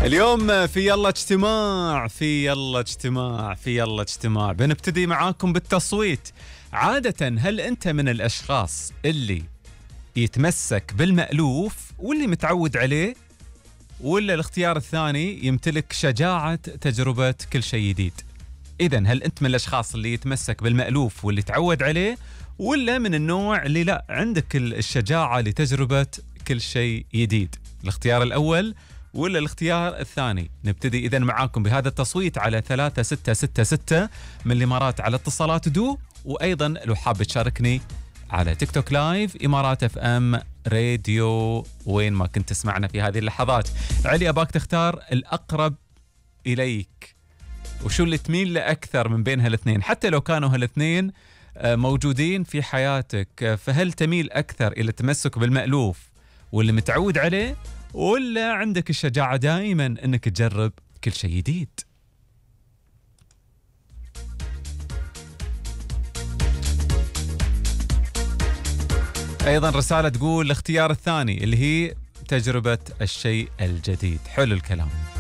اليوم في يلا اجتماع بنبتدي معاكم بالتصويت. عادة هل أنت من الأشخاص اللي يتمسك بالمألوف واللي متعود عليه، ولا الاختيار الثاني يمتلك شجاعة تجربة كل شيء جديد؟ إذن هل أنت من الأشخاص اللي يتمسك بالمألوف واللي تعود عليه، ولا من النوع اللي لا عندك الشجاعة لتجربة كل شيء جديد؟ الاختيار الأول ولا الاختيار الثاني؟ نبتدي إذن معاكم بهذا التصويت على 3666 من الإمارات على اتصالات دو، وأيضا لو حاب تشاركني على تيك توك لايف إمارات اف ام راديو وين ما كنت تسمعنا في هذه اللحظات. علي أباك تختار الأقرب إليك، وشو اللي تميل لأكثر من بين هالاثنين، حتى لو كانوا هالاثنين موجودين في حياتك. فهل تميل أكثر إلى التمسك بالمألوف واللي متعود عليه، ولا عندك الشجاعة دائما أنك تجرب كل شيء جديد؟ أيضا رسالة تقول الاختيار الثاني اللي هي تجربة الشيء الجديد. حلو الكلام.